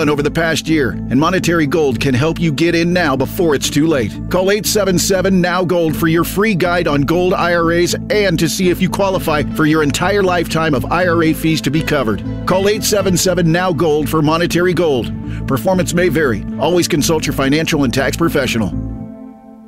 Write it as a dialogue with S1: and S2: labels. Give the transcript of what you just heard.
S1: done over the past year, and Monetary Gold can help you get in now before it's too late. Call 877-NOW-GOLD for your free guide on gold IRAs and to see if you qualify for your entire lifetime of IRA fees to be covered. Call 877-NOW-GOLD for Monetary Gold. Performance may vary. Always consult your financial and tax professional.